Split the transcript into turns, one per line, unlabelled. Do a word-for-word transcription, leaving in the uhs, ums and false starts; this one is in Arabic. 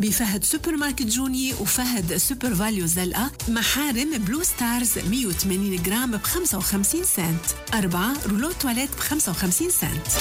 بفهد سوبر ماركت جوني وفهد سوبر فاليو زلقة. محارم بلو ستارز مية وثمانين جرام ب خمسة وخمسين سنت. أربعة رولو تواليت ب خمسة وخمسين سنت.